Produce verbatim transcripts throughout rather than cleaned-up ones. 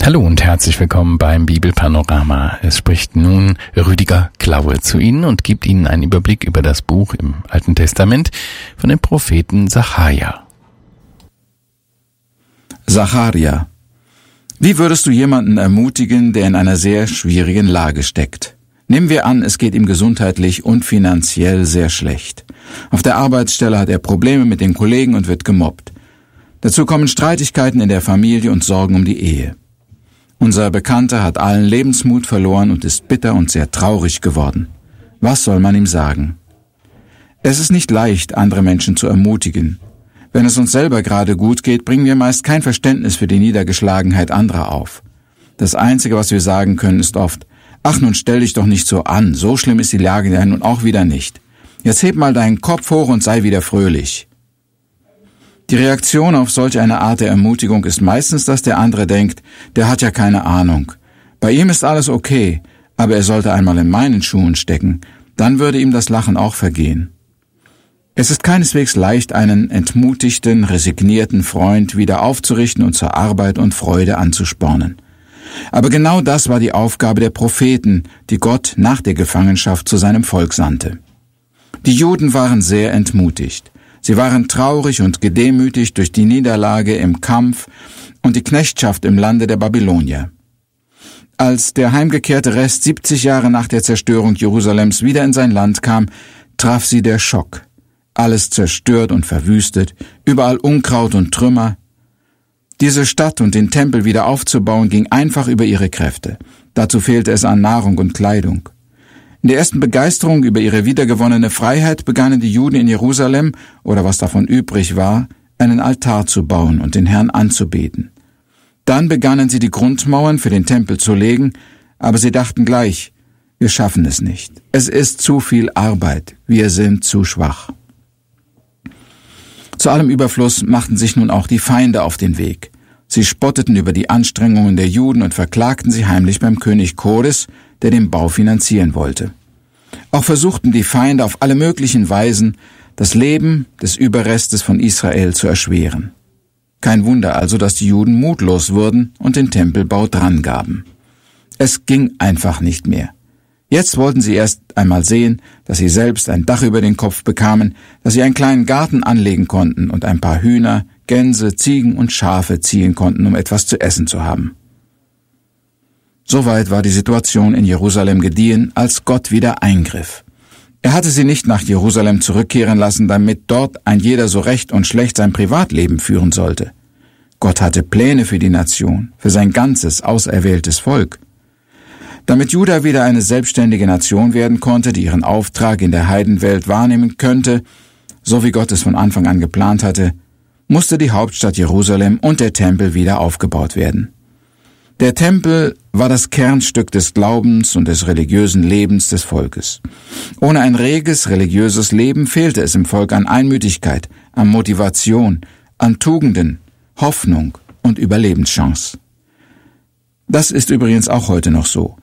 Hallo und herzlich willkommen beim Bibelpanorama. Es spricht nun Rüdiger Klaue zu Ihnen und gibt Ihnen einen Überblick über das Buch im Alten Testament von dem Propheten Sacharja. Sacharja. Wie würdest du jemanden ermutigen, der in einer sehr schwierigen Lage steckt? Nehmen wir an, es geht ihm gesundheitlich und finanziell sehr schlecht. Auf der Arbeitsstelle hat er Probleme mit den Kollegen und wird gemobbt. Dazu kommen Streitigkeiten in der Familie und Sorgen um die Ehe. Unser Bekannter hat allen Lebensmut verloren und ist bitter und sehr traurig geworden. Was soll man ihm sagen? Es ist nicht leicht, andere Menschen zu ermutigen. Wenn es uns selber gerade gut geht, bringen wir meist kein Verständnis für die Niedergeschlagenheit anderer auf. Das Einzige, was wir sagen können, ist oft: Ach, nun stell dich doch nicht so an, so schlimm ist die Lage ja nun auch wieder nicht. Jetzt heb mal deinen Kopf hoch und sei wieder fröhlich. Die Reaktion auf solch eine Art der Ermutigung ist meistens, dass der andere denkt, der hat ja keine Ahnung. Bei ihm ist alles okay, aber er sollte einmal in meinen Schuhen stecken, dann würde ihm das Lachen auch vergehen. Es ist keineswegs leicht, einen entmutigten, resignierten Freund wieder aufzurichten und zur Arbeit und Freude anzuspornen. Aber genau das war die Aufgabe der Propheten, die Gott nach der Gefangenschaft zu seinem Volk sandte. Die Juden waren sehr entmutigt. Sie waren traurig und gedemütigt durch die Niederlage im Kampf und die Knechtschaft im Lande der Babylonier. Als der heimgekehrte Rest siebzig Jahre nach der Zerstörung Jerusalems wieder in sein Land kam, traf sie der Schock. Alles zerstört und verwüstet, überall Unkraut und Trümmer. Diese Stadt und den Tempel wieder aufzubauen, ging einfach über ihre Kräfte. Dazu fehlte es an Nahrung und Kleidung. In der ersten Begeisterung über ihre wiedergewonnene Freiheit begannen die Juden in Jerusalem, oder was davon übrig war, einen Altar zu bauen und den Herrn anzubeten. Dann begannen sie die Grundmauern für den Tempel zu legen, aber sie dachten gleich: Wir schaffen es nicht. Es ist zu viel Arbeit. Wir sind zu schwach. Zu allem Überfluss machten sich nun auch die Feinde auf den Weg. Sie spotteten über die Anstrengungen der Juden und verklagten sie heimlich beim König Chores, der den Bau finanzieren wollte. Auch versuchten die Feinde auf alle möglichen Weisen, das Leben des Überrestes von Israel zu erschweren. Kein Wunder also, dass die Juden mutlos wurden und den Tempelbau drangaben. Es ging einfach nicht mehr. Jetzt wollten sie erst einmal sehen, dass sie selbst ein Dach über den Kopf bekamen, dass sie einen kleinen Garten anlegen konnten und ein paar Hühner, Gänse, Ziegen und Schafe ziehen konnten, um etwas zu essen zu haben. Soweit war die Situation in Jerusalem gediehen, als Gott wieder eingriff. Er hatte sie nicht nach Jerusalem zurückkehren lassen, damit dort ein jeder so recht und schlecht sein Privatleben führen sollte. Gott hatte Pläne für die Nation, für sein ganzes, auserwähltes Volk. Damit Juda wieder eine selbstständige Nation werden konnte, die ihren Auftrag in der Heidenwelt wahrnehmen könnte, so wie Gott es von Anfang an geplant hatte, musste die Hauptstadt Jerusalem und der Tempel wieder aufgebaut werden. Der Tempel war das Kernstück des Glaubens und des religiösen Lebens des Volkes. Ohne ein reges religiöses Leben fehlte es im Volk an Einmütigkeit, an Motivation, an Tugenden, Hoffnung und Überlebenschance. Das ist übrigens auch heute noch so.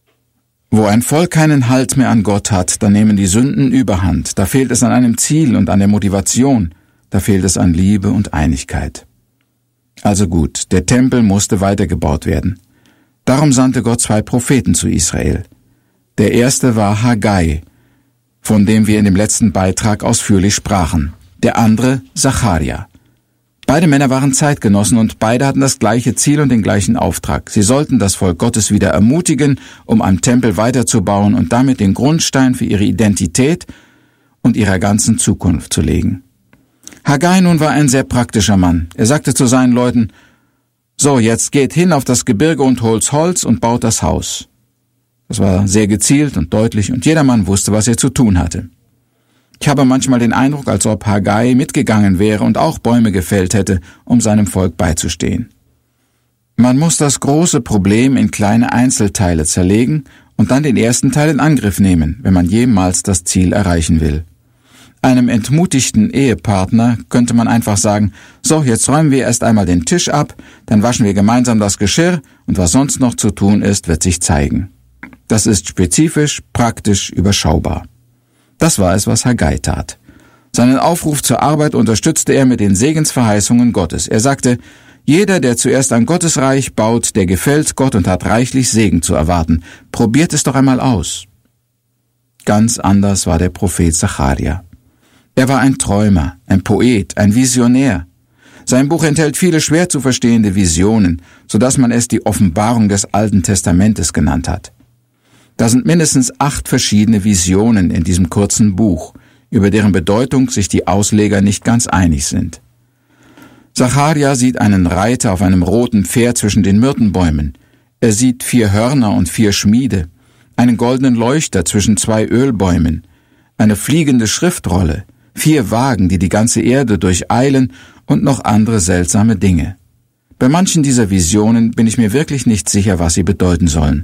Wo ein Volk keinen Halt mehr an Gott hat, da nehmen die Sünden überhand, da fehlt es an einem Ziel und an der Motivation, da fehlt es an Liebe und Einigkeit. Also gut, der Tempel musste weitergebaut werden. Darum sandte Gott zwei Propheten zu Israel. Der erste war Haggai, von dem wir in dem letzten Beitrag ausführlich sprachen. Der andere Sacharja. Beide Männer waren Zeitgenossen und beide hatten das gleiche Ziel und den gleichen Auftrag. Sie sollten das Volk Gottes wieder ermutigen, um am Tempel weiterzubauen und damit den Grundstein für ihre Identität und ihrer ganzen Zukunft zu legen. Haggai nun war ein sehr praktischer Mann. Er sagte zu seinen Leuten: So, jetzt geht hin auf das Gebirge und holt Holz und baut das Haus. Das war sehr gezielt und deutlich und jedermann wusste, was er zu tun hatte. Ich habe manchmal den Eindruck, als ob Haggai mitgegangen wäre und auch Bäume gefällt hätte, um seinem Volk beizustehen. Man muss das große Problem in kleine Einzelteile zerlegen und dann den ersten Teil in Angriff nehmen, wenn man jemals das Ziel erreichen will. Einem entmutigten Ehepartner könnte man einfach sagen: So, jetzt räumen wir erst einmal den Tisch ab, dann waschen wir gemeinsam das Geschirr und was sonst noch zu tun ist, wird sich zeigen. Das ist spezifisch, praktisch, überschaubar. Das war es, was Haggai tat. Seinen Aufruf zur Arbeit unterstützte er mit den Segensverheißungen Gottes. Er sagte: Jeder, der zuerst an Gottes Reich baut, der gefällt Gott und hat reichlich Segen zu erwarten. Probiert es doch einmal aus. Ganz anders war der Prophet Sacharja. Er war ein Träumer, ein Poet, ein Visionär. Sein Buch enthält viele schwer zu verstehende Visionen, so dass man es die Offenbarung des Alten Testamentes genannt hat. Da sind mindestens acht verschiedene Visionen in diesem kurzen Buch, über deren Bedeutung sich die Ausleger nicht ganz einig sind. Sacharja sieht einen Reiter auf einem roten Pferd zwischen den Myrtenbäumen. Er sieht vier Hörner und vier Schmiede, einen goldenen Leuchter zwischen zwei Ölbäumen, eine fliegende Schriftrolle, vier Wagen, die die ganze Erde durcheilen und noch andere seltsame Dinge. Bei manchen dieser Visionen bin ich mir wirklich nicht sicher, was sie bedeuten sollen.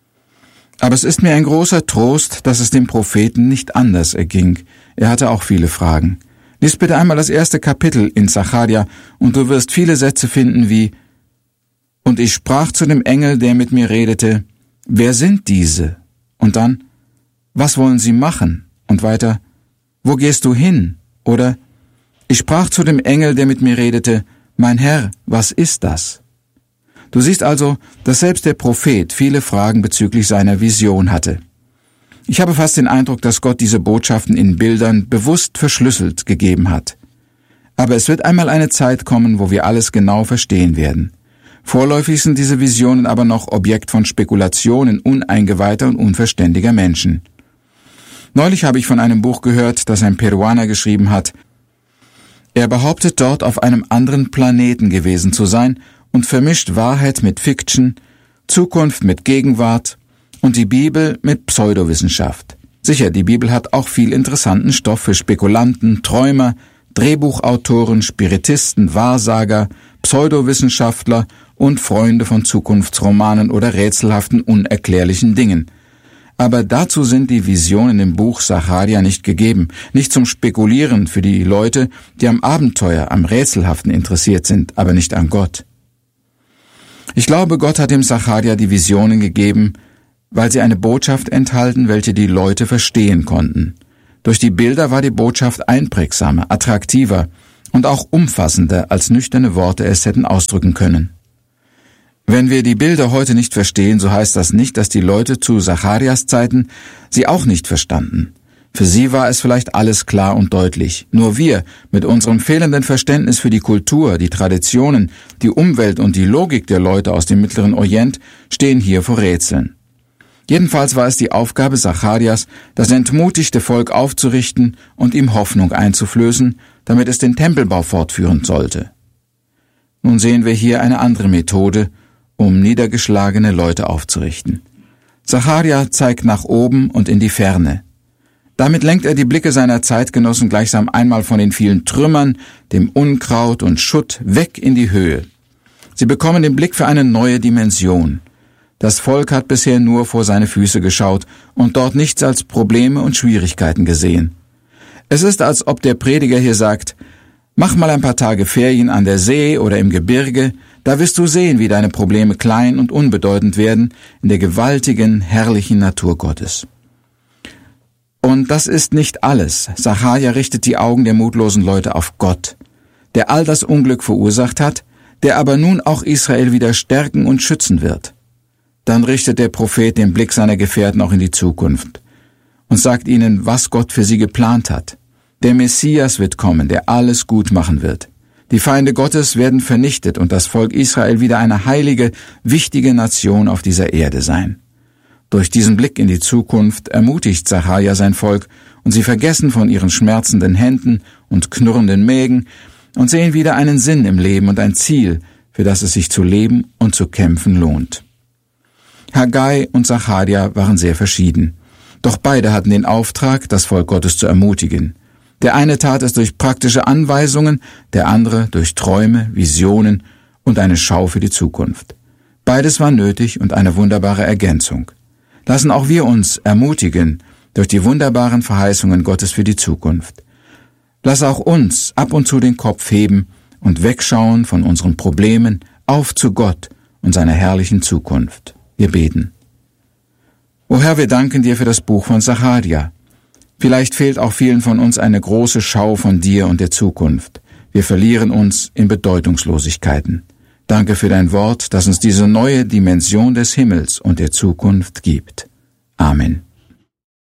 Aber es ist mir ein großer Trost, dass es dem Propheten nicht anders erging. Er hatte auch viele Fragen. Lies bitte einmal das erste Kapitel in Sacharja und du wirst viele Sätze finden wie: Und ich sprach zu dem Engel, der mit mir redete, wer sind diese? Und dann, was wollen sie machen? Und weiter, wo gehst du hin? Oder, ich sprach zu dem Engel, der mit mir redete, mein Herr, was ist das? Du siehst also, dass selbst der Prophet viele Fragen bezüglich seiner Vision hatte. Ich habe fast den Eindruck, dass Gott diese Botschaften in Bildern bewusst verschlüsselt gegeben hat. Aber es wird einmal eine Zeit kommen, wo wir alles genau verstehen werden. Vorläufig sind diese Visionen aber noch Objekt von Spekulationen uneingeweihter und unverständiger Menschen. Neulich habe ich von einem Buch gehört, das ein Peruaner geschrieben hat. Er behauptet dort, auf einem anderen Planeten gewesen zu sein und vermischt Wahrheit mit Fiction, Zukunft mit Gegenwart und die Bibel mit Pseudowissenschaft. Sicher, die Bibel hat auch viel interessanten Stoff für Spekulanten, Träumer, Drehbuchautoren, Spiritisten, Wahrsager, Pseudowissenschaftler und Freunde von Zukunftsromanen oder rätselhaften, unerklärlichen Dingen. Aber dazu sind die Visionen im Buch Sacharja nicht gegeben, nicht zum Spekulieren für die Leute, die am Abenteuer, am Rätselhaften interessiert sind, aber nicht an Gott. Ich glaube, Gott hat dem Sacharja die Visionen gegeben, weil sie eine Botschaft enthalten, welche die Leute verstehen konnten. Durch die Bilder war die Botschaft einprägsamer, attraktiver und auch umfassender, als nüchterne Worte es hätten ausdrücken können. Wenn wir die Bilder heute nicht verstehen, so heißt das nicht, dass die Leute zu Sacharjas Zeiten sie auch nicht verstanden. Für sie war es vielleicht alles klar und deutlich. Nur wir, mit unserem fehlenden Verständnis für die Kultur, die Traditionen, die Umwelt und die Logik der Leute aus dem Mittleren Orient, stehen hier vor Rätseln. Jedenfalls war es die Aufgabe Sacharjas, das entmutigte Volk aufzurichten und ihm Hoffnung einzuflößen, damit es den Tempelbau fortführen sollte. Nun sehen wir hier eine andere Methode, um niedergeschlagene Leute aufzurichten. Sacharja zeigt nach oben und in die Ferne. Damit lenkt er die Blicke seiner Zeitgenossen gleichsam einmal von den vielen Trümmern, dem Unkraut und Schutt weg in die Höhe. Sie bekommen den Blick für eine neue Dimension. Das Volk hat bisher nur vor seine Füße geschaut und dort nichts als Probleme und Schwierigkeiten gesehen. Es ist, als ob der Prediger hier sagt, mach mal ein paar Tage Ferien an der See oder im Gebirge, da wirst du sehen, wie deine Probleme klein und unbedeutend werden in der gewaltigen, herrlichen Natur Gottes. Und das ist nicht alles. Sacharja richtet die Augen der mutlosen Leute auf Gott, der all das Unglück verursacht hat, der aber nun auch Israel wieder stärken und schützen wird. Dann richtet der Prophet den Blick seiner Gefährten auch in die Zukunft und sagt ihnen, was Gott für sie geplant hat. Der Messias wird kommen, der alles gut machen wird. Die Feinde Gottes werden vernichtet und das Volk Israel wieder eine heilige, wichtige Nation auf dieser Erde sein. Durch diesen Blick in die Zukunft ermutigt Sacharja sein Volk und sie vergessen von ihren schmerzenden Händen und knurrenden Mägen und sehen wieder einen Sinn im Leben und ein Ziel, für das es sich zu leben und zu kämpfen lohnt. Haggai und Sacharja waren sehr verschieden, doch beide hatten den Auftrag, das Volk Gottes zu ermutigen. Der eine tat es durch praktische Anweisungen, der andere durch Träume, Visionen und eine Schau für die Zukunft. Beides war nötig und eine wunderbare Ergänzung. Lassen auch wir uns ermutigen durch die wunderbaren Verheißungen Gottes für die Zukunft. Lass auch uns ab und zu den Kopf heben und wegschauen von unseren Problemen auf zu Gott und seiner herrlichen Zukunft. Wir beten. O Herr, wir danken dir für das Buch von Sacharja. Vielleicht fehlt auch vielen von uns eine große Schau von dir und der Zukunft. Wir verlieren uns in Bedeutungslosigkeiten. Danke für dein Wort, das uns diese neue Dimension des Himmels und der Zukunft gibt. Amen.